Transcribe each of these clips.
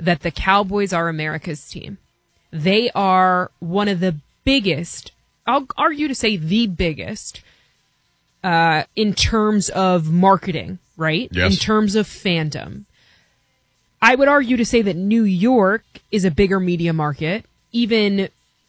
that the Cowboys are America's team. They are one of the biggest, I'll argue to say the biggest, in terms of marketing, right? Yes. In terms of fandom. I would argue to say that New York is a bigger media market. We can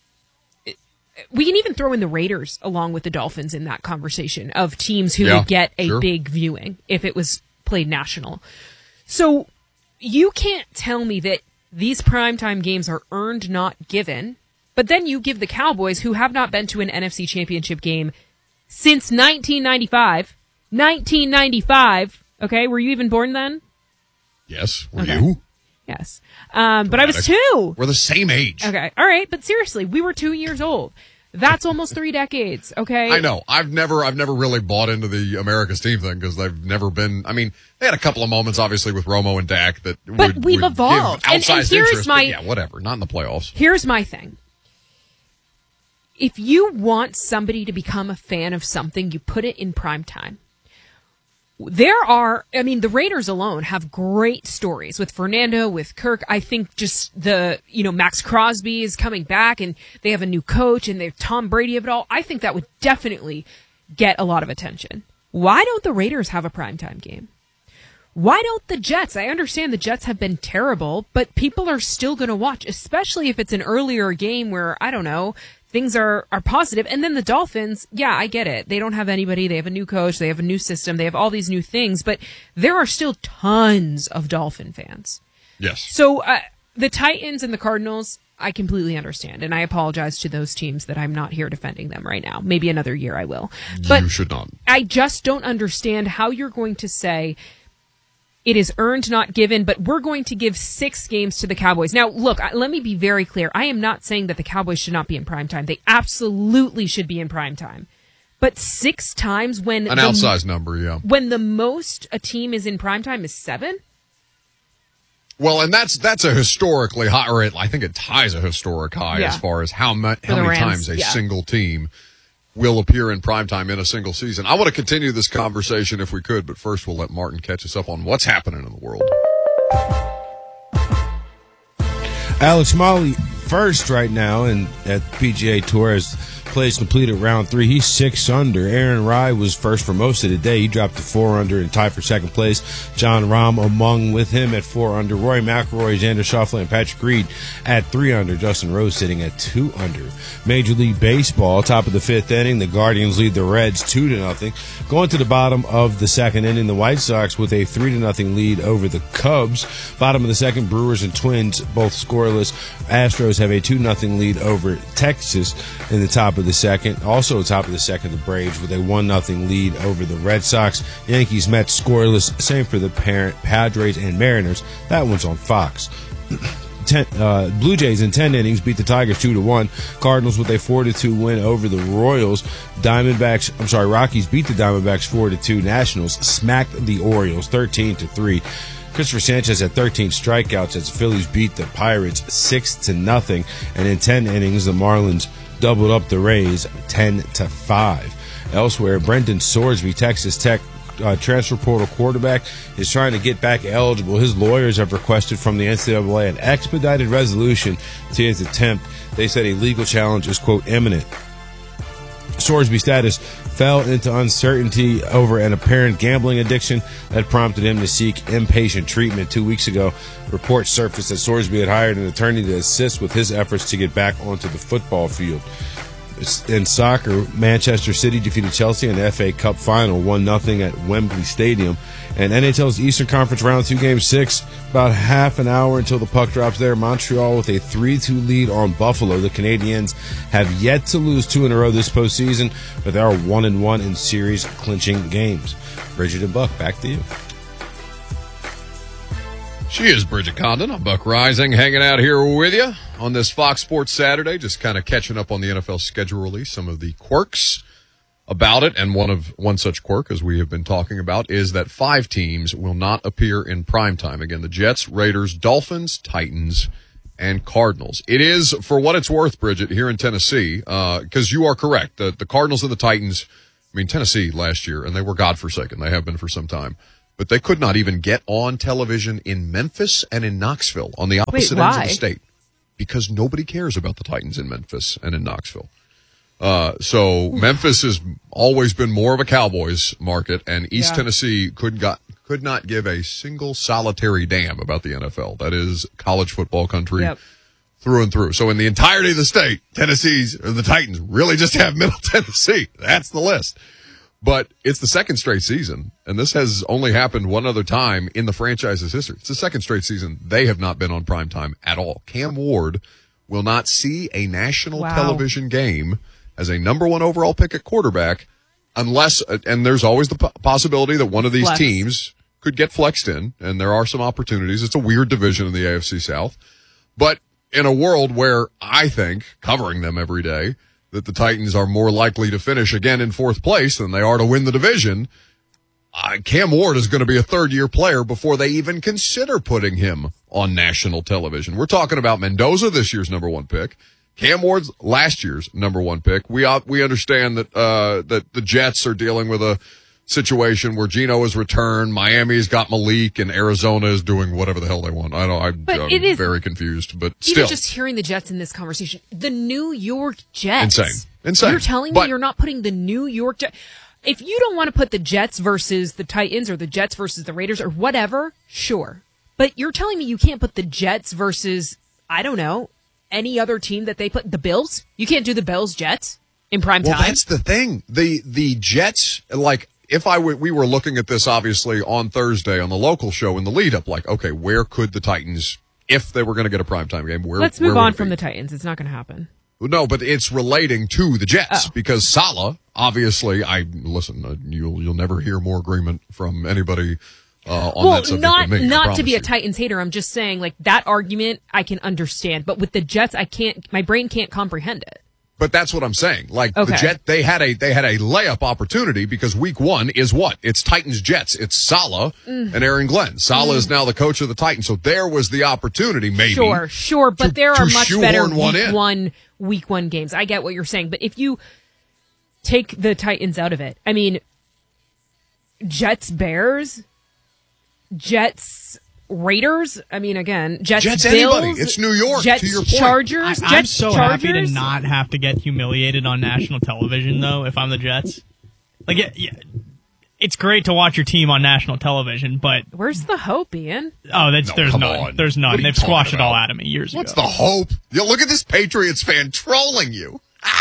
even throw in the Raiders along with the Dolphins in that conversation of teams who would get a big viewing if it was played national. So you can't tell me that these primetime games are earned, not given, but then you give the Cowboys, who have not been to an NFC Championship game since 1995. 1995. Okay, were you even born then? Yes. Were you? Yes. But I was 2. We're the same age. Okay. All right. But seriously, we were 2 years old. That's almost 3 decades. Okay. I know. I've never really bought into the America's team thing because they've never been. I mean, they had a couple of moments, obviously, with Romo and Dak that we've evolved. Give outsized here's interest, my, but whatever. Not in the playoffs. Here's my thing. If you want somebody to become a fan of something, you put it in prime time. The Raiders alone have great stories with Fernando, with Kirk. I think just Max Crosby is coming back and they have a new coach and they have Tom Brady of it all. I think that would definitely get a lot of attention. Why don't the Raiders have a primetime game? Why don't the Jets? I understand the Jets have been terrible, but people are still going to watch, especially if it's an earlier game where, I don't know, things are positive. And then the Dolphins, yeah, I get it. They don't have anybody. They have a new coach. They have a new system. They have all these new things. But there are still tons of Dolphin fans. Yes. So the Titans and the Cardinals, I completely understand. And I apologize to those teams that I'm not here defending them right now. Maybe another year I will. But you should not. I just don't understand how you're going to say it is earned, not given, but we're going to give 6 games to the Cowboys. Now, look, let me be very clear. I am not saying that the Cowboys should not be in primetime. They absolutely should be in primetime. But 6 times when an outsized number, yeah. When the most a team is in primetime is 7? Well, and that's a historically high, or I think it ties a historic high as far as how many times a single team will appear in primetime in a single season. I want to continue this conversation if we could, but first we'll let Martin catch us up on what's happening in the world. Alex Molly first right now at PGA Tour as plays completed round 3. He's 6 under. Aaron Rai was first for most of the day. He dropped to 4 under and tied for second place. John Rahm among with him at 4 under. Rory McIlroy, Xander Schauffele, and Patrick Reed at 3 under. Justin Rose sitting at 2 under. Major League Baseball, top of the 5th inning. The Guardians lead the Reds 2-0. Going to the bottom of the 2nd inning, the White Sox with a 3-0 lead over the Cubs. Bottom of the 2nd, Brewers and Twins both scoreless. Astros have a 2-0 lead over Texas in the top of the 2nd. Also top of the 2nd, the Braves with a 1-0 lead over the Red Sox. Yankees, Mets scoreless. Same for the Padres and Mariners. That one's on Fox. Blue Jays in 10 innings beat the Tigers 2-1. Cardinals with a 4-2 win over the Royals. Rockies beat the Diamondbacks 4-2. Nationals smacked the Orioles 13-3. Christopher Sanchez had 13 strikeouts as the Phillies beat the Pirates 6-0. And in 10 innings, the Marlins doubled up the Rays 10-5. Elsewhere, Brendan Sorsby, Texas Tech transfer portal quarterback, is trying to get back eligible. His lawyers have requested from the NCAA an expedited resolution to his attempt. They said a legal challenge is, quote, imminent. Sorsby's status fell into uncertainty over an apparent gambling addiction that prompted him to seek inpatient treatment 2 weeks ago. Reports surfaced that Sorsby had hired an attorney to assist with his efforts to get back onto the football field. In soccer, Manchester City defeated Chelsea in the FA Cup final 1-0 at Wembley Stadium. And NHL's Eastern Conference Round 2 Game 6, about half an hour until the puck drops there. Montreal with a 3-2 lead on Buffalo. The Canadiens have yet to lose 2 in a row this postseason, but they are 1-1 in series-clinching games. Bridget and Buck, back to you. She is Bridget Condon. I'm Buck Rising, hanging out here with you on this Fox Sports Saturday, just kind of catching up on the NFL schedule release, some of the quirks about it. And one such quirk, as we have been talking about, is that 5 teams will not appear in primetime. Again, the Jets, Raiders, Dolphins, Titans, and Cardinals. It is, for what it's worth, Bridget, here in Tennessee, because you are correct. The Cardinals and the Titans, Tennessee last year, and they were godforsaken. They have been for some time. but they could not even get on television in Memphis and in Knoxville on the opposite ends of the state because nobody cares about the Titans in Memphis and in Knoxville. So Memphis has always been more of a Cowboys market, and East Tennessee could not give a single solitary damn about the NFL. That is college football country through and through. So in the entirety of the state, the Titans really just have Middle Tennessee. That's the list. But it's the second straight season, and this has only happened one other time in the franchise's history. It's the second straight season they have not been on primetime at all. Cam Ward will not see a national television game as a number one overall pick at quarterback unless, and there's always the possibility that one of these teams could get flexed in, and there are some opportunities. It's a weird division in the AFC South. But in a world where I think, covering them every day, that the Titans are more likely to finish again in fourth place than they are to win the division, Cam Ward is going to be a third-year player before they even consider putting him on national television. We're talking about Mendoza, this year's number one pick. Cam Ward's last year's number one pick. We understand that that the Jets are dealing with a situation where Geno has returned, Miami's got Malik, and Arizona is doing whatever the hell they want. I'm very confused, but still. Even just hearing the Jets in this conversation, the New York Jets. Insane. You're telling me you're not putting the New York Jets. If you don't want to put the Jets versus the Titans or the Jets versus the Raiders or whatever, sure. But you're telling me you can't put the Jets versus, I don't know, any other team that they put, the Bills? You can't do the Bills-Jets in prime time? Well, that's the thing. The Jets, like, we were looking at this obviously on Thursday on the local show in the lead up, like, okay, where could the Titans, if they were going to get a primetime game, let's move on from the Titans. It's not going to happen. No, but it's relating to the Jets because Saleh, obviously, you'll never hear more agreement from anybody on that subject than me. Not to be a Titans hater. I'm just saying, like, that argument I can understand, but with the Jets, my brain can't comprehend it. But that's what I'm saying. Like the Jet, they had a layup opportunity because week one is what? It's Titans Jets. It's Saleh and Aaron Glenn. Saleh is now the coach of the Titans. So there was the opportunity, maybe. Sure. But there are much better week one games. I get what you're saying. But if you take the Titans out of it, I mean, Jets Bears, Jets Raiders. I mean, again, Jets Bills, anybody. It's New York. Jets to your point. Chargers. I'm so happy to not have to get humiliated on national television, though. If I'm the Jets, like, yeah, it's great to watch your team on national television, but where's the hope, Ian? Oh, there's none. There's none. They've squashed it all out of me years ago. What's the hope? Look at this Patriots fan trolling you.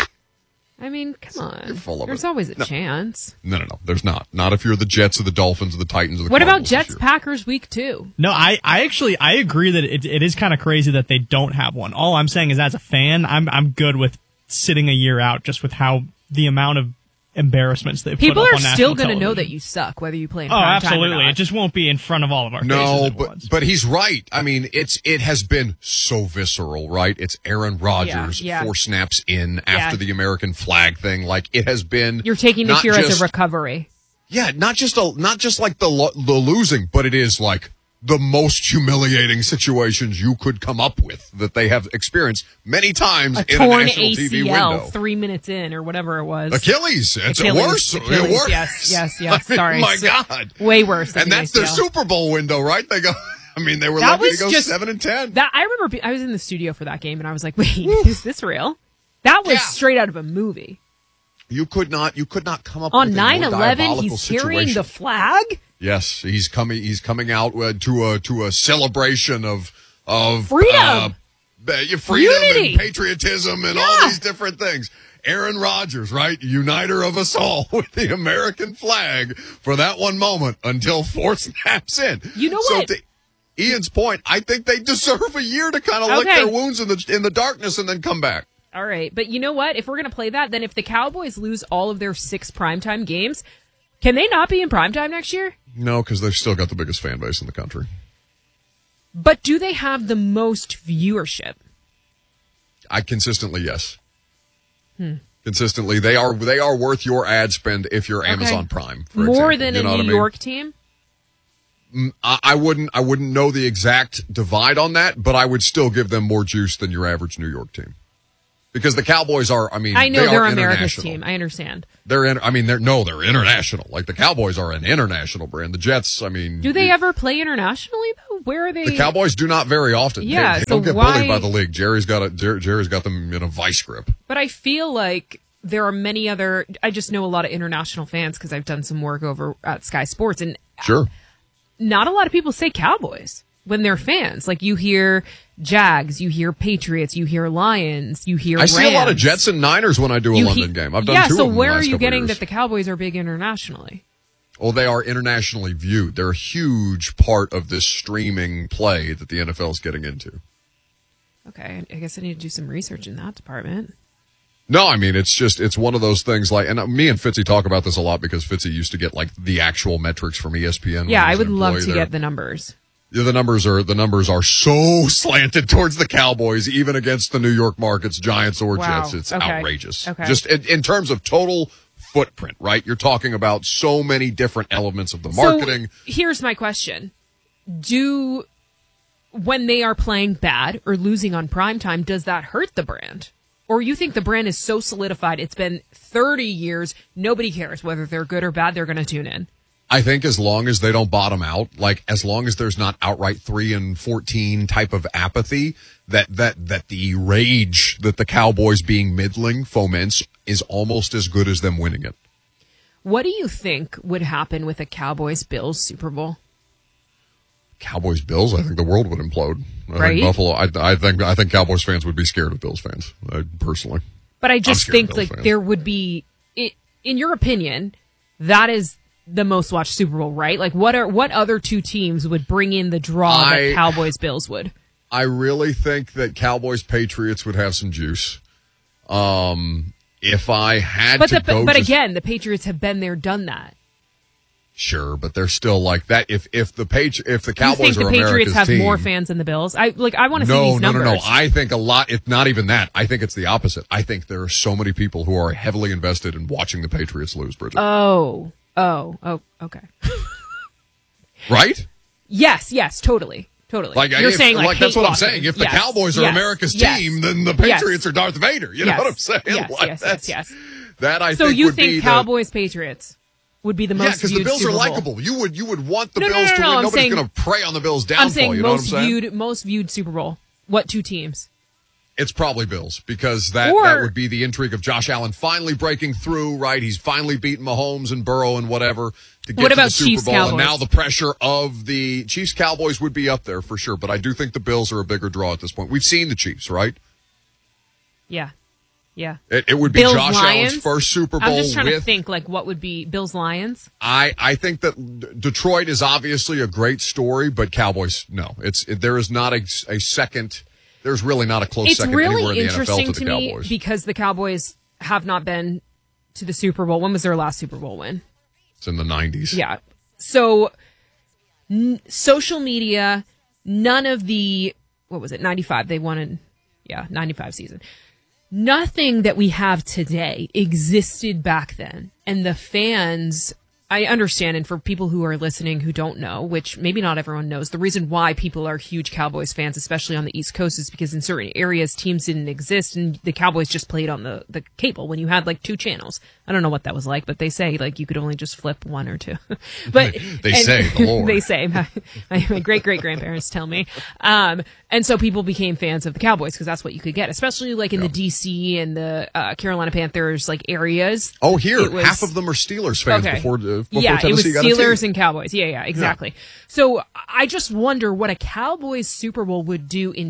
I mean, come on. You're full of There's always a chance. No. There's not. Not if you're the Jets or the Dolphins or the Titans or the What Cardinals about Jets-Packers week 2? No, I agree that it is kind of crazy that they don't have one. All I'm saying is, as a fan, I'm good with sitting a year out just with how the amount of embarrassments they put up on national television. People are still going to know that you suck, whether you play in prime time or absolutely. not. It just won't be in front of all of our faces. No, but he's right. I mean, it has been so visceral, right? It's Aaron Rodgers 4 snaps in after the American flag thing. Like, it has been. You're taking this year as a recovery. Yeah, not just like the losing, but it is like the most humiliating situations you could come up with that they have experienced many times in a national ACL, TV window. 3 minutes in or whatever it was. Achilles. It's worse. Achilles. Yes. I mean, sorry. My God. Way worse. And that's their Super Bowl window, right? They go. I mean, they were lucky to go 7-10. I remember I was in the studio for that game, and I was like, "Wait, is this real?" That was straight out of a movie. You could not come up on with 9/11. He's carrying the flag. Yes, he's coming out to a celebration of freedom, freedom and patriotism and all these different things. Aaron Rodgers, right, uniter of us all with the American flag for that one moment until 4 snaps in. You know what? So to Ian's point, I think they deserve a year to kind of lick their wounds in the darkness and then come back. All right, but you know what? If we're going to play that, then if the Cowboys lose all of their 6 primetime games, can they not be in primetime next year? No, because they've still got the biggest fan base in the country. But do they have the most viewership? Consistently, yes. Consistently, they are worth your ad spend if you're Amazon Prime. For More example. than a New York team? I wouldn't know the exact divide on that, but I would still give them more juice than your average New York team. Because the Cowboys are, I mean, I know they're America's international. team. I understand. They're international. Like the Cowboys are an international brand. The Jets, I mean. Do they ever play internationally though? Where are they? The Cowboys do not very often. Yeah, they so don't get why- bullied by the league. Jerry's got them in a vice grip. But I feel like there are many other. I just know a lot of international fans because I've done some work over at Sky Sports, and Sure. not a lot of people say Cowboys when they're fans. Like you hear Jags, you hear Patriots, you hear Lions, you hear. I see a lot of Rams. Jets and Niners when I do a You London he- game. I've done yeah, two so of them where the are last you couple getting years. that the Cowboys are big internationally? Well, they are internationally viewed. They're a huge part of this streaming play that the NFL is getting into. Okay, I guess I need to do some research in that department. No, I mean, it's one of those things like, and me and Fitzy talk about this a lot because Fitzy used to get like the actual metrics from ESPN. when Yeah, he I was would an love employee to there. get the numbers. Yeah, the numbers are so slanted towards the Cowboys, even against the New York markets, Giants or Wow. Jets. It's Okay. outrageous. Okay. Just in terms of total footprint, right? You're talking about so many different elements of the marketing. So here's my question. When they are playing bad or losing on primetime, does that hurt the brand? Or you think the brand is so solidified, it's been 30 years, nobody cares whether they're good or bad, they're going to tune in? I think as long as they don't bottom out, like as long as there's not outright 3-14 type of apathy, that the rage that the Cowboys being middling foments is almost as good as them winning it. What do you think would happen with a Cowboys-Bills Super Bowl? Cowboys Bills, I think the world would implode. I Right? think Buffalo. I think Cowboys fans would be scared of Bills fans, personally. But I just scared of think Bills like fans. there would be, in your opinion, that is the most watched Super Bowl, right? Like what other two teams would bring in the draw that Cowboys Bills would? I really think that Cowboys Patriots would have some juice. If I had to go, but again, the Patriots have been there, done that. Sure, but they're still like that. If the Cowboys You think are the Patriots America's have team, more fans than the Bills? I want to see these numbers. No. I think a lot. It's not even that. I think it's the opposite. I think there are so many people who are heavily invested in watching the Patriots lose, Bridget. Oh, okay. Right? Yes, totally. Like You're saying like that's hate what I'm watching. saying. If the Yes, Cowboys are yes, America's yes, team, then the yes, Patriots are Darth Vader. You know yes, what I'm saying? Yes, Like, yes. That I So think you would be think Cowboys Patriots would be the most because the viewed Bills Super are Bowl? likable. You would want the No, Bills to win. I'm Nobody's saying- going to prey on the Bills' I'm downfall. saying You know what I'm saying? most viewed Super Bowl. What two teams? It's probably Bills because that would be the intrigue of Josh Allen finally breaking through, right? He's finally beaten Mahomes and Burrow and whatever to get What to about the Super Chiefs, Bowl. Cowboys? And now the pressure of the Chiefs Cowboys would be up there for sure. But I do think the Bills are a bigger draw at this point. We've seen the Chiefs, right? Yeah. It would be Bills, Josh Lions? Allen's first Super Bowl. I'm just trying to with, think like what would be Bills Lions. I think that Detroit is obviously a great story, but Cowboys, no. There is not a second. There's really not a close It's second really anywhere in the interesting NFL to the me Cowboys. because the Cowboys have not been to the Super Bowl. When was their last Super Bowl win? It's in the 90s. Yeah. So social media, none of the, what was it, 95? They won 95 season. Nothing that we have today existed back then. And the fans, I understand, and for people who are listening who don't know, which maybe not everyone knows, the reason why people are huge Cowboys fans, especially on the East Coast, is because in certain areas teams didn't exist and the Cowboys just played on the cable when you had like two channels. I don't know what that was like, but they say like you could only just flip one or two. But say, the Lord. They say, my great-great-grandparents tell me. And so people became fans of the Cowboys because that's what you could get, especially like in the DC and the Carolina Panthers like areas. Oh, here, It was- half of them are Steelers fans before yeah, Tennessee it was got a team. Steelers and Cowboys. Yeah, exactly. So I just wonder what a Cowboys Super Bowl would do in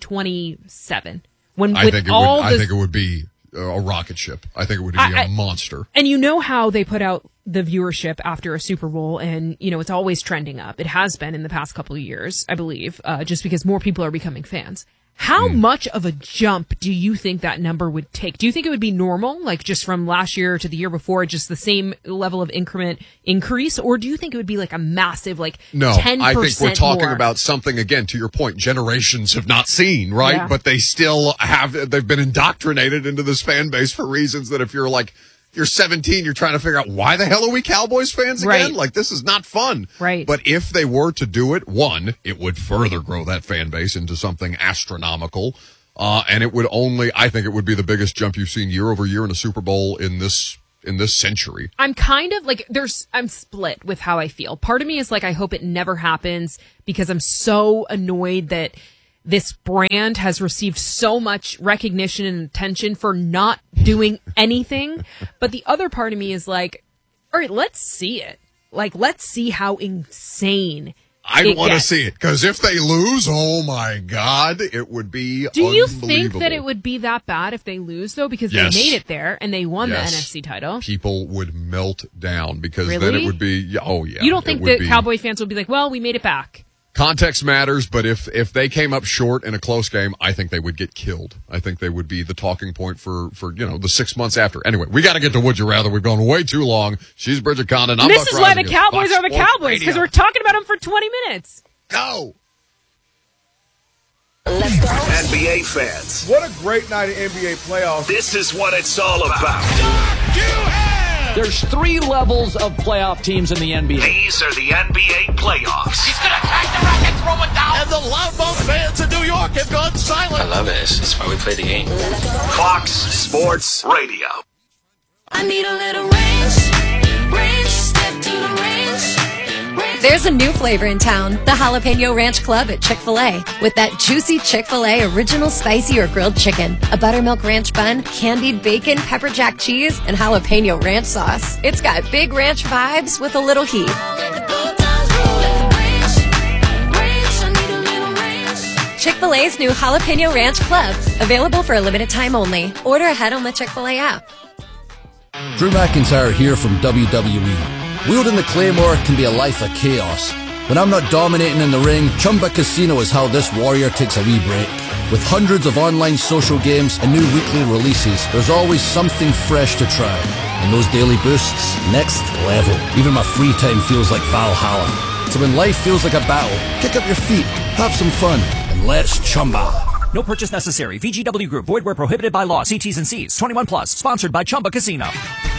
2027 when I with think all I the think it would be a rocket ship. I think it would be a monster. and you know how they put out the viewership after a Super Bowl, and you know it's always trending up. It has been in the past couple of years, I believe, just because more people are becoming fans. How much of a jump do you think that number would take? Do you think it would be normal, like just from last year to the year before, just the same level of increment increase? Or do you think it would be like a massive, like No, 10% I think we're talking more? about something, again, to your point, generations have not seen, right? Yeah. But they still they've been indoctrinated into this fan base for reasons that if you're like, you're 17, you're trying to figure out why the hell are we Cowboys fans again? Right. Like, this is not fun. Right. But if they were to do it, one, it would further grow that fan base into something astronomical. And I think it would be the biggest jump you've seen year over year in a Super Bowl in this century. I'm kind of like, I'm split with how I feel. Part of me is like, I hope it never happens because I'm so annoyed that this brand has received so much recognition and attention for not doing anything. But the other part of me is like, all right, let's see it. Like, let's see how insane I want to see it, because if they lose, oh my God, it would be Do you unbelievable. think that it would be that bad if they lose, though? Because Yes. they made it there and they won Yes. the NFC title. People would melt down, because then Really? it would be, oh yeah. You don't think it would the Cowboy fans would be like, well, we made it back? Context matters, but if they came up short in a close game, I think they would get killed. I think they would be the talking point for the 6 months after. Anyway, we got to get to Would You Rather. We've gone way too long. She's Bridget Condon. I'm This Buck is why the Reisinger. Cowboys Fox are the Sports Cowboys, because Radio. we're talking about them for 20 minutes. Go. Let's go. NBA fans, What a great night of NBA playoffs. this is what it's all about. There's 3 levels of playoff teams in the NBA. These are the NBA playoffs. He's gonna crack the racket, throw it down. And the Loudmouth fans in New York have gone silent. I love this. It's why we play the game. Fox Sports Radio. I need a little ranch, step to the ranch. There's a new flavor in town, the Jalapeno Ranch Club at Chick-fil-A. With that juicy Chick-fil-A original spicy or grilled chicken, a buttermilk ranch bun, candied bacon, pepper jack cheese, and jalapeno ranch sauce. It's got big ranch vibes with a little heat. Chick-fil-A's new Jalapeno Ranch Club, available for a limited time only. Order ahead on the Chick-fil-A app. Drew McIntyre here from WWE. Wielding the Claymore can be a life of chaos. When I'm not dominating in the ring, Chumba Casino is how this warrior takes a wee break. With hundreds of online social games and new weekly releases, there's always something fresh to try. And those daily boosts, next level. Even my free time feels like Valhalla. So when life feels like a battle, kick up your feet, have some fun, and let's Chumba. No purchase necessary. VGW Group. Void where prohibited by law. See T's and C's. 21 plus. Sponsored by Chumba Casino.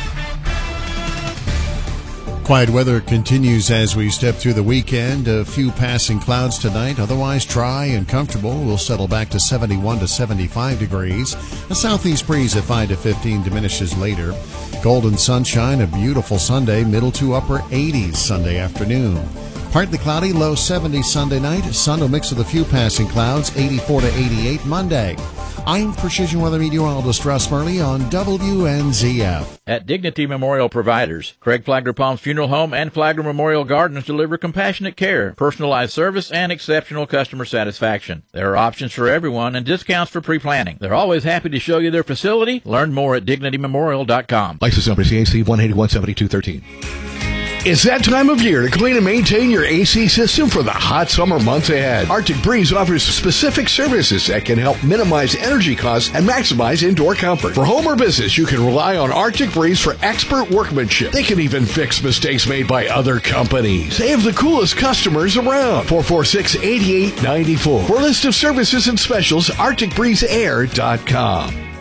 Quiet weather continues as we step through the weekend. A few passing clouds tonight. Otherwise dry and comfortable. We'll settle back to 71 to 75 degrees. A southeast breeze at 5 to 15 diminishes later. Golden sunshine. A beautiful Sunday. Middle to upper 80s Sunday afternoon. Partly cloudy, low 70s Sunday night. Sun will mix with a few passing clouds, 84 to 88 Monday. I'm Precision Weather Meteorologist Russ Murley on WNZF. At Dignity Memorial Providers, Craig Flagler Palms Funeral Home and Flagler Memorial Gardens deliver compassionate care, personalized service, and exceptional customer satisfaction. There are options for everyone and discounts for pre-planning. They're always happy to show you their facility. Learn more at dignitymemorial.com. License number CAC 1817213. It's that time of year to clean and maintain your AC system for the hot summer months ahead. Arctic Breeze offers specific services that can help minimize energy costs and maximize indoor comfort. For home or business, you can rely on Arctic Breeze for expert workmanship. They can even fix mistakes made by other companies. They have the coolest customers around. 446-8894. For a list of services and specials, ArcticBreezeAir.com.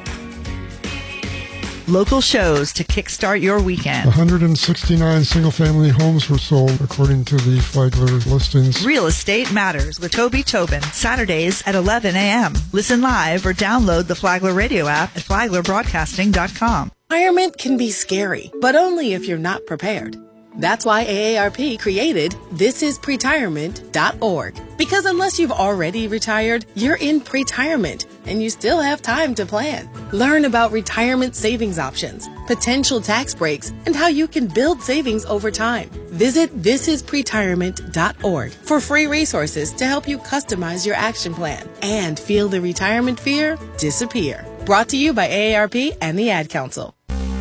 Local shows to kickstart your weekend. 169 single-family homes were sold, according to the Flagler listings. Real Estate Matters with Toby Tobin, Saturdays at 11 a.m. Listen live or download the Flagler radio app at flaglerbroadcasting.com. Retirement can be scary, but only if you're not prepared. That's why AARP created thisispretirement.org. Because unless you've already retired, you're in pretirement, and you still have time to plan. Learn about retirement savings options, potential tax breaks, and how you can build savings over time. Visit thisispretirement.org for free resources to help you customize your action plan and feel the retirement fear disappear. Brought to you by AARP and the Ad Council.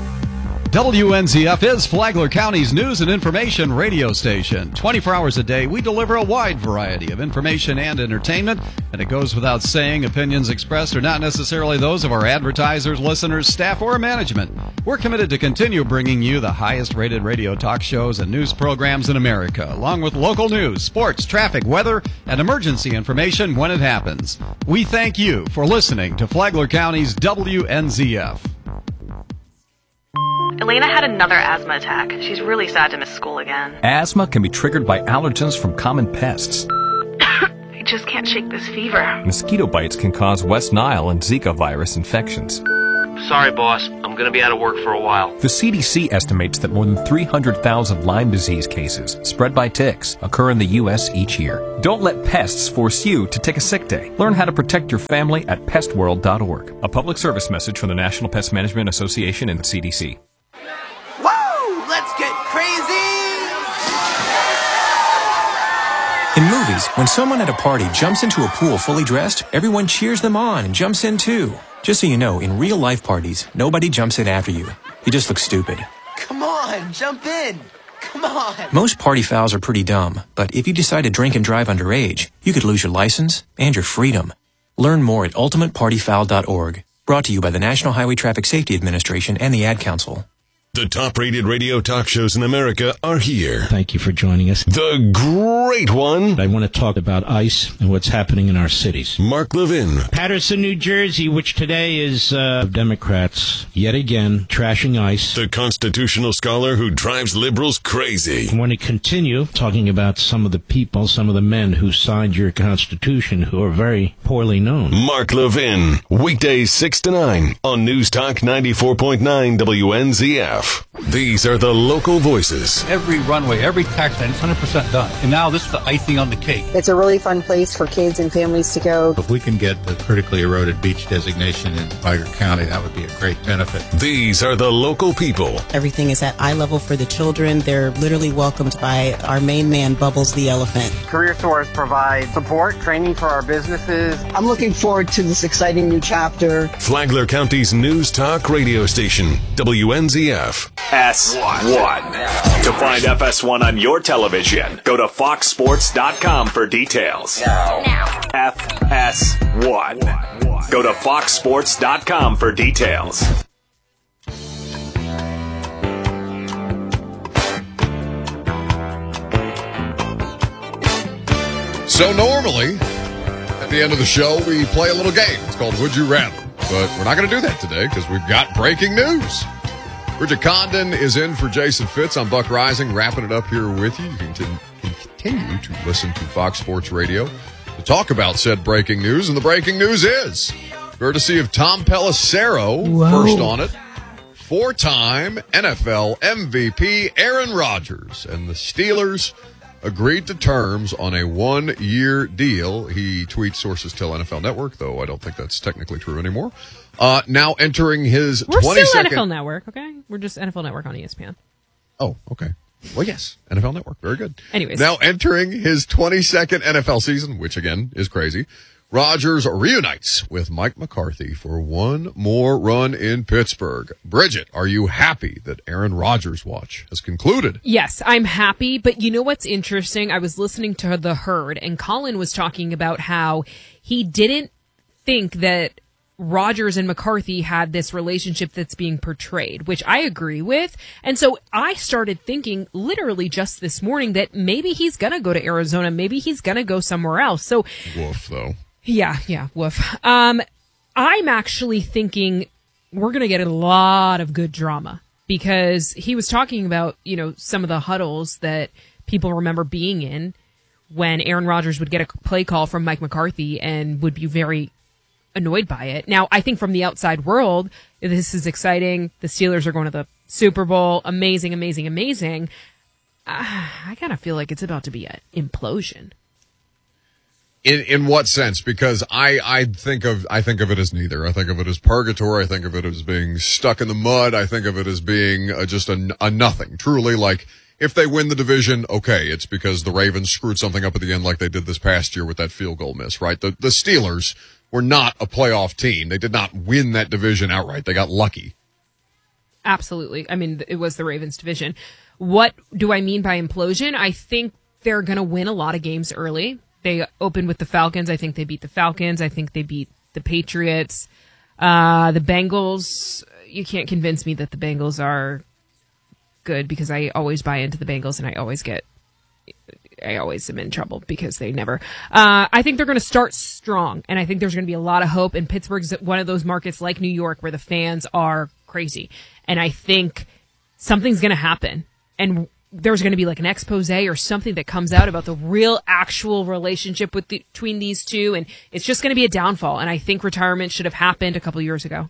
WNZF is Flagler County's news and information radio station. 24 hours a day, we deliver a wide variety of information and entertainment, and it goes without saying opinions expressed are not necessarily those of our advertisers, listeners, staff, or management. We're committed to continue bringing you the highest-rated radio talk shows and news programs in America, along with local news, sports, traffic, weather, and emergency information when it happens. We thank you for listening to Flagler County's WNZF. Elena had another asthma attack. She's really sad to miss school again. Asthma can be triggered by allergens from common pests. I just can't shake this fever. Mosquito bites can cause West Nile and Zika virus infections. Sorry, boss. I'm going to be out of work for a while. The CDC estimates that more than 300,000 Lyme disease cases spread by ticks occur in the U.S. each year. Don't let pests force you to take a sick day. Learn how to protect your family at pestworld.org. A public service message from the National Pest Management Association and the CDC. Woo! Let's get crazy! In movies, when someone at a party jumps into a pool fully dressed, everyone cheers them on and jumps in too. Just so you know, in real life parties, nobody jumps in after you. You just look stupid. Come on, jump in! Come on! Most party fouls are pretty dumb, but if you decide to drink and drive underage, you could lose your license and your freedom. Learn more at ultimatepartyfoul.org. Brought to you by the National Highway Traffic Safety Administration and the Ad Council. The top-rated radio talk shows in America are here. Thank you for joining us. The great one. I want to talk about ICE and what's happening in our cities. Mark Levin. Patterson, New Jersey, which today is Democrats, yet again, trashing ICE. The constitutional scholar who drives liberals crazy. I want to continue talking about some of the people, some of the men who signed your Constitution who are very poorly known. Mark Levin. Weekdays 6 to 9 on News Talk 94.9 WNZF. These are the local voices. Every runway, every tax line is 100% done. And now this is the icing on the cake. It's a really fun place for kids and families to go. If we can get the critically eroded beach designation in Flagler County, that would be a great benefit. These are the local people. Everything is at eye level for the children. They're literally welcomed by our main man, Bubbles the elephant. Career Source provides support, training for our businesses. I'm looking forward to this exciting new chapter. Flagler County's News Talk radio station, WNZF. FS1. To find FS1 on your television, go to foxsports.com for details. FS1. Go to foxsports.com for details. So normally, at the end of the show, we play a little game. It's called Would You Rather. But we're not going to do that today because we've got breaking news. Bridget Condon is in for Jason Fitz. I'm Buck Rising, wrapping it up here with you. You can continue to listen to Fox Sports Radio to talk about said breaking news. And the breaking news is, courtesy of Tom Pelissero, first on it, 4-time NFL MVP Aaron Rodgers and the Steelers agreed to terms on a 1-year deal. He tweets, sources tell NFL Network, though I don't think that's technically true anymore. Now entering his 22nd... We're still NFL Network, okay? We're just NFL Network on ESPN. Oh, okay. Well, yes, NFL Network. Very good. Anyways. Now entering his 22nd NFL season, which, again, is crazy, Rodgers reunites with Mike McCarthy for one more run in Pittsburgh. Bridget, are you happy that Aaron Rodgers' watch has concluded? Yes, I'm happy, but you know what's interesting? I was listening to The Herd, and Colin was talking about how he didn't think that Rodgers and McCarthy had this relationship that's being portrayed, which I agree with. And so I started thinking literally just this morning that maybe he's going to go to Arizona. Maybe he's going to go somewhere else. So woof, though. Yeah, woof. I'm actually thinking we're going to get a lot of good drama because he was talking about, some of the huddles that people remember being in when Aaron Rodgers would get a play call from Mike McCarthy and would be very annoyed by it. Now, I think from the outside world, this is exciting. The Steelers are going to the Super Bowl. Amazing, amazing, amazing. I kind of feel like it's about to be an implosion. In what sense? Because I think of it as neither. I think of it as purgatory. I think of it as being stuck in the mud. I think of it as being just a nothing. Truly, like, if they win the division, okay, it's because the Ravens screwed something up at the end like they did this past year with that field goal miss, right? The Steelers were not a playoff team. They did not win that division outright. They got lucky. Absolutely. I mean, it was the Ravens division. What do I mean by implosion? I think they're going to win a lot of games early. They opened with the Falcons. I think they beat the Falcons. I think they beat the Patriots. The Bengals, you can't convince me that the Bengals are good because I always buy into the Bengals and I always am in trouble because they never. I think they're going to start strong, and I think there's going to be a lot of hope. And Pittsburgh's one of those markets like New York where the fans are crazy, and I think something's going to happen. And there's going to be like an expose or something that comes out about the real actual relationship between these two, and it's just going to be a downfall. And I think retirement should have happened a couple years ago.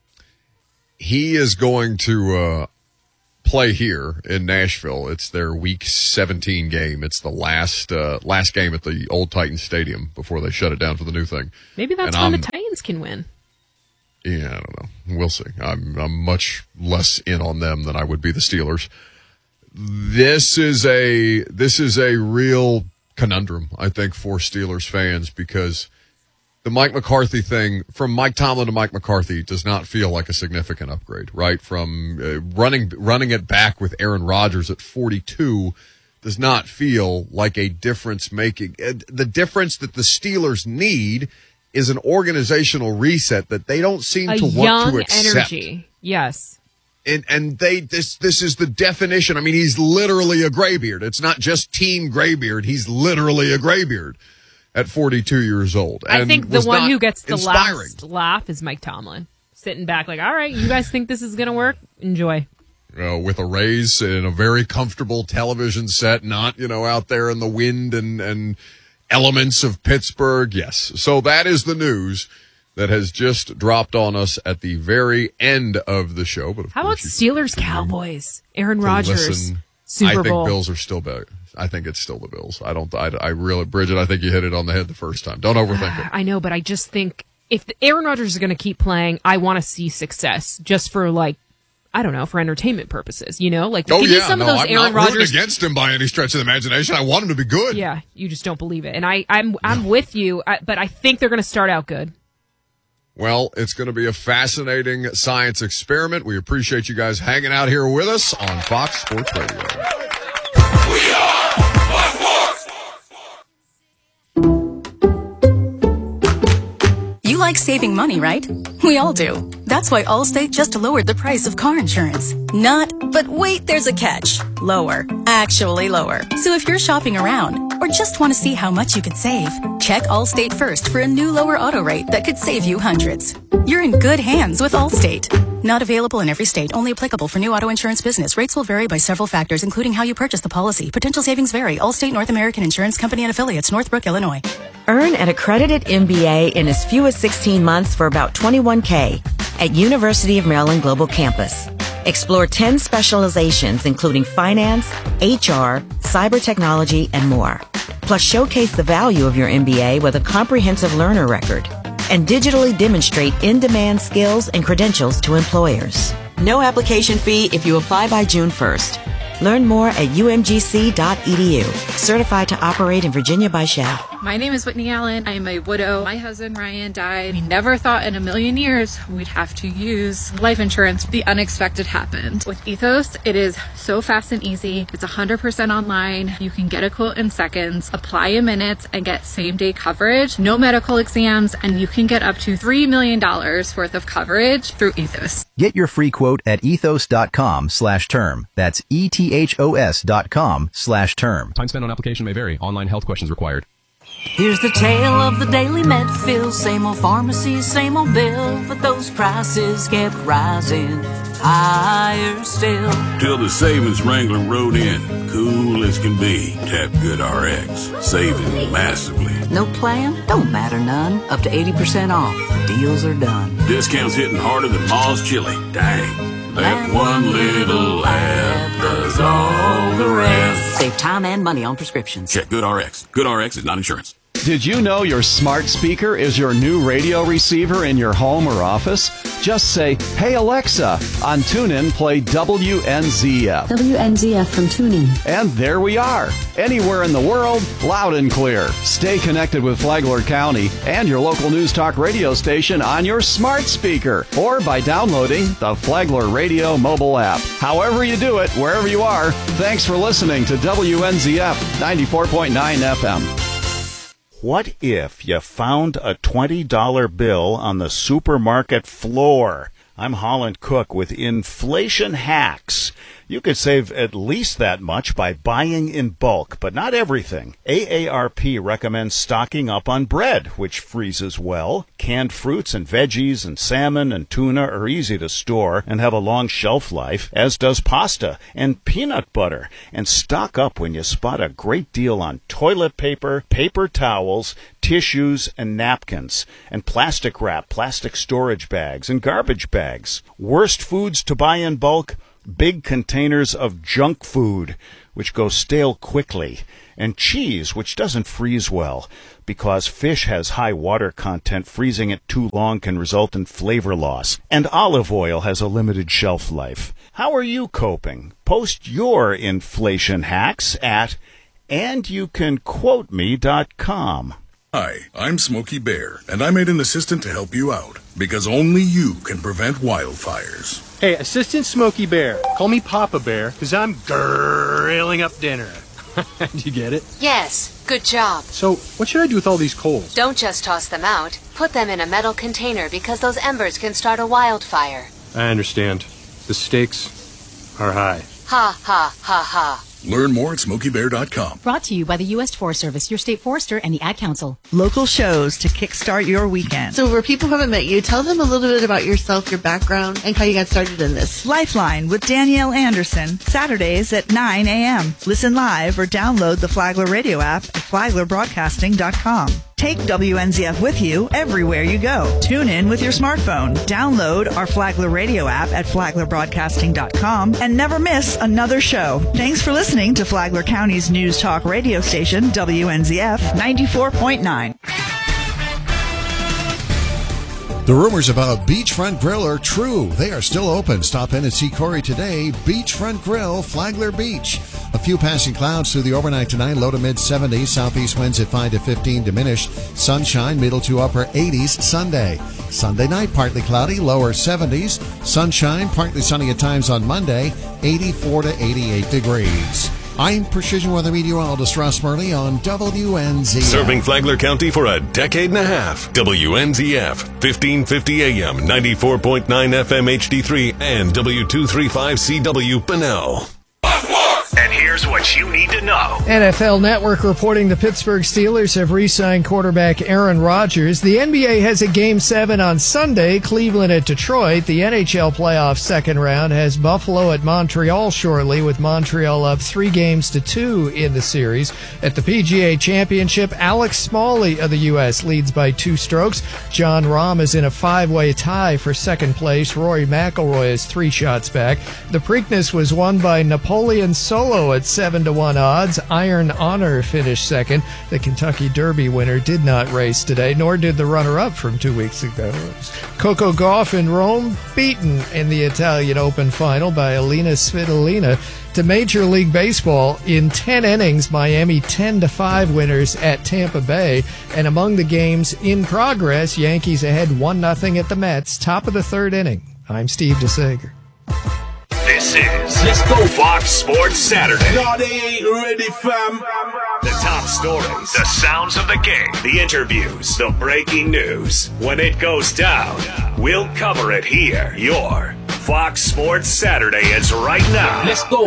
He is going to play here in Nashville. It's their Week 17 game. It's the last game at the old Titans Stadium before they shut it down for the new thing. Maybe that's when the Titans can win. Yeah, I don't know. We'll see. I'm much less in on them than I would be the Steelers. This is a real conundrum, I think, for Steelers fans, because the Mike McCarthy thing, from Mike Tomlin to Mike McCarthy, does not feel like a significant upgrade, right? From running it back with Aaron Rodgers at 42 does not feel like a difference-making. The difference that the Steelers need is an organizational reset that they don't seem to want to accept. Energy. Yes. And this is the definition. I mean, he's literally a graybeard. It's not just team graybeard. He's literally a graybeard at 42 years old. I think the one who gets the last laugh is Mike Tomlin, sitting back like, all right, you guys think this is going to work? Enjoy. With a raise in a very comfortable television set, not, out there in the wind and elements of Pittsburgh. Yes. So that is the news that has just dropped on us at the very end of the show. But how about Steelers Cowboys? Aaron Rodgers, Super Bowl. I think Bills are still better. I think it's still the Bills. I really, Bridget, I think you hit it on the head the first time. Don't overthink it. I know, but I just think if Aaron Rodgers is going to keep playing, I want to see success just for for entertainment purposes, give me some of those Aaron Rodgers. I'm not rooting against him by any stretch of the imagination. I want him to be good. Yeah, you just don't believe it. And I'm with you, but I think they're going to start out good. Well, it's going to be a fascinating science experiment. We appreciate you guys hanging out here with us on Fox Sports Radio. We are Fox Sports. You like saving money, right? We all do. That's why Allstate just lowered the price of car insurance. But wait, there's a catch. Lower. Actually lower. So if you're shopping around or just want to see how much you could save, check Allstate first for a new lower auto rate that could save you hundreds. You're in good hands with Allstate. Not available in every state. Only applicable for new auto insurance business. Rates will vary by several factors, including how you purchase the policy. Potential savings vary. Allstate North American Insurance Company and Affiliates, Northbrook, Illinois. Earn an accredited MBA in as few as 16 months for about $21K at University of Maryland Global Campus. Explore 10 specializations, including finance, HR, cyber technology, and more. Plus, showcase the value of your MBA with a comprehensive learner record and digitally demonstrate in-demand skills and credentials to employers. No application fee if you apply by June 1st. Learn more at umgc.edu. Certified to operate in Virginia by SHAP. My name is Whitney Allen. I am a widow. My husband Ryan died. We never thought in a million years we'd have to use life insurance. The unexpected happened. With Ethos, it is so fast and easy. It's 100% online. You can get a quote in seconds, apply in minutes, and get same-day coverage. No medical exams, and you can get up to $3 million worth of coverage through Ethos. Get your free quote at ethos.com/term. That's ethos.com/term. Time spent on application may vary. Online health questions required. Here's the tale of the daily Medfield. Same old pharmacy, same old bill, but those prices kept rising higher still. Till the savings Wrangler rode in, cool as can be. Tap GoodRx, saving massively. No plan? Don't matter none. Up to 80% off. Deals are done. Discounts hitting harder than Ma's chili. Dang. That one little app does all the rest. Save time and money on prescriptions. Check GoodRx. GoodRx is not insurance. Did you know your smart speaker is your new radio receiver in your home or office? Just say, "Hey Alexa," on TuneIn, play WNZF. WNZF from TuneIn. And there we are. Anywhere in the world, loud and clear. Stay connected with Flagler County and your local news talk radio station on your smart speaker or by downloading the Flagler Radio mobile app. However you do it, wherever you are, thanks for listening to WNZF 94.9 FM. What if you found a $20 bill on the supermarket floor? I'm Holland Cook with Inflation Hacks. You could save at least that much by buying in bulk, but not everything. AARP recommends stocking up on bread, which freezes well. Canned fruits and veggies and salmon and tuna are easy to store and have a long shelf life, as does pasta and peanut butter. And stock up when you spot a great deal on toilet paper, paper towels, tissues, and napkins, and plastic wrap, plastic storage bags, and garbage bags. Worst foods to buy in bulk? Big containers of junk food, which go stale quickly, and cheese, which doesn't freeze well. Because fish has high water content, freezing it too long can result in flavor loss. And olive oil has a limited shelf life. How are you coping? Post your inflation hacks at andyoucanquoteme.com. Hi, I'm Smokey Bear, and I made an assistant to help you out, because only you can prevent wildfires. Hey, Assistant Smokey Bear, call me Papa Bear, because I'm grilling up dinner. Did you get it? Yes, good job. So, what should I do with all these coals? Don't just toss them out. Put them in a metal container because those embers can start a wildfire. I understand. The stakes are high. Ha, ha, ha, ha. Learn more at SmokeyBear.com. Brought to you by the U.S. Forest Service, your state forester, and the Ad Council. Local shows to kickstart your weekend. So for people who haven't met you, tell them a little bit about yourself, your background, and how you got started in this. Lifeline with Danielle Anderson, Saturdays at 9 a.m. Listen live or download the Flagler radio app at flaglerbroadcasting.com. Take WNZF with you everywhere you go. Tune in with your smartphone. Download our Flagler radio app at flaglerbroadcasting.com and never miss another show. Thanks for listening to Flagler County's news talk radio station, WNZF 94.9. The rumors about Beachfront Grill are true. They are still open. Stop in and see Corey today. Beachfront Grill, Flagler Beach. A few passing clouds through the overnight tonight. Low to mid 70s. Southeast winds at 5 to 15 diminished. Sunshine, middle to upper 80s Sunday. Sunday night, partly cloudy, lower 70s. Sunshine, partly sunny at times on Monday, 84 to 88 degrees. I'm Precision Weather Meteorologist Ross Murley on WNZF. Serving Flagler County for a decade and a half. WNZF, 1550 AM, 94.9 FM HD3, and W235CW Bunnell. And here's what you need to know. NFL Network reporting the Pittsburgh Steelers have re-signed quarterback Aaron Rodgers. The NBA has a Game 7 on Sunday, Cleveland at Detroit. The NHL playoff second round has Buffalo at Montreal shortly, with Montreal up 3-2 in the series. At the PGA Championship, Alex Smalley of the U.S. leads by 2 strokes. John Rahm is in a 5-way tie for second place. Rory McIlroy is 3 shots back. The Preakness was won by Napoleon Solo at 7-1 odds. Iron Honor finished second. The Kentucky Derby winner did not race today, nor did the runner-up from 2 weeks ago. Coco Gauff in Rome, beaten in the Italian Open final by Alina Svitolina. To Major League Baseball, in 10 innings, Miami 10-5 winners at Tampa Bay. And among the games in progress, Yankees ahead 1-0 at the Mets, top of the third inning. I'm Steve DeSager. This is Let's Go Fox Sports Saturday. No, they ain't ready, fam. The top stories, the sounds of the game, the interviews, the breaking news. When it goes down, we'll cover it here. Your Fox Sports Saturday is right now. Let's go.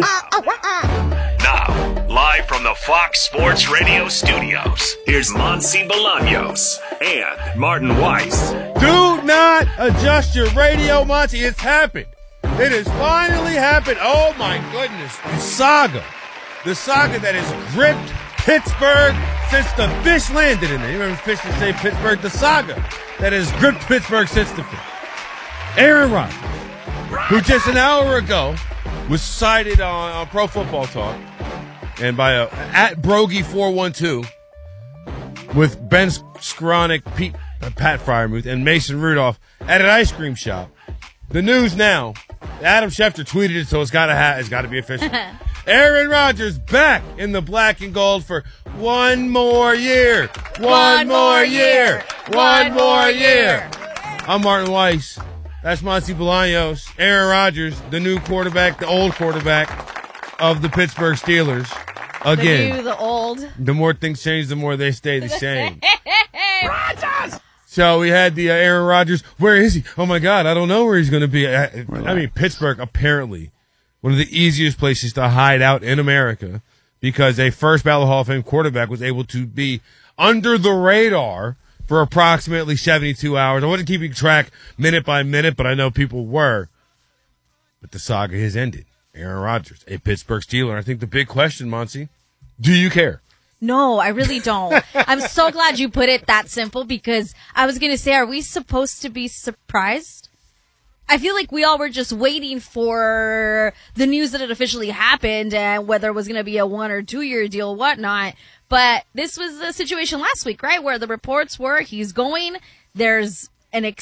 Now, live from the Fox Sports Radio studios, here's Monsi Bolaños and Martin Weiss. Do not adjust your radio, Monty. It's happened. It has finally happened. Oh, my goodness. The saga that has gripped Pittsburgh since the fish landed in there. You remember fish that say Pittsburgh? The saga that has gripped Pittsburgh since the fish. Aaron Rodgers, who just an hour ago was cited on Pro Football Talk and by at Brogy412 with Ben Skowronek, Pat Freiermuth, and Mason Rudolph at an ice cream shop. The news now, Adam Schefter tweeted it, so it's got to be official. Aaron Rodgers back in the black and gold for one more year. One more year. One more year. I'm Martin Weiss. That's Monty Bolaños. Aaron Rodgers, the new quarterback, the old quarterback of the Pittsburgh Steelers. Again. The new, the old. The more things change, the more they stay the same. Rodgers! So we had the Aaron Rodgers. Where is he? Oh, my God. I don't know where he's going to be. I mean, Pittsburgh apparently one of the easiest places to hide out in America, because a first ballot Hall of Fame quarterback was able to be under the radar for approximately 72 hours. I wasn't keeping track minute by minute, but I know people were. But the saga has ended. Aaron Rodgers, a Pittsburgh Steeler. I think the big question, Monty, do you care? No, I really don't. I'm so glad you put it that simple, because I was going to say, are we supposed to be surprised? I feel like we all were just waiting for the news that it officially happened and whether it was going to be a 1 or 2 year deal, whatnot. But this was the situation last week, right? Where the reports were he's going. There's an